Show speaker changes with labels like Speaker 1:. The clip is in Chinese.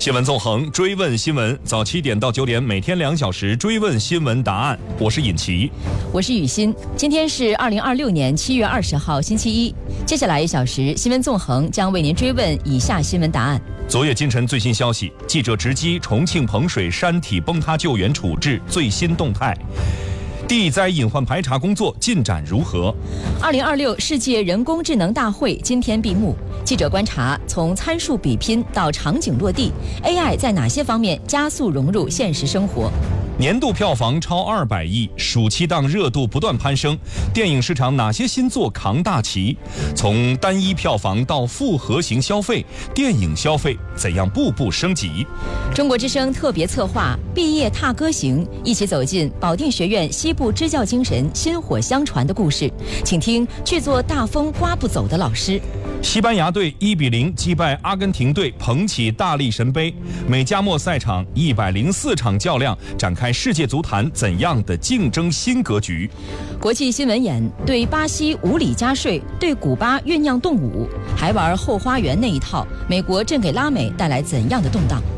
Speaker 1: 新闻纵横，追问新闻，早7点到9点，每天2小时追问新闻答案。我是尹奇，
Speaker 2: 我是雨欣。今天是2026年7月20号，星期一。接下来1小时，新闻纵横将为您追问以下新闻答案。
Speaker 1: 昨夜今晨最新消息，记者直击重庆彭水山体崩塌救援处置最新动态。地灾隐患排查工作进展如何
Speaker 2: ？2026世界人工智能大会今天闭幕。记者观察，从参数比拼到场景落地 ，AI 在哪些方面加速融入现实生活？
Speaker 1: 年度票房超200亿，暑期档热度不断攀升。电影市场哪些新作扛大旗？从单一票房到复合型消费，电影消费怎样步步升级？
Speaker 2: 中国之声特别策划毕业踏歌行，一起走进保定学院西部支教精神薪火相传的故事，请听剧作大风刮不走的老师。
Speaker 1: 西班牙队1-0击败阿根廷队，捧起大力神杯。美加墨赛场104场较量，展开世界足坛怎样的竞争新格局？
Speaker 2: 国际新闻眼，对巴西无理加税，对古巴酝酿动武，还玩后花园那一套，美国正给拉美带来怎样的动荡？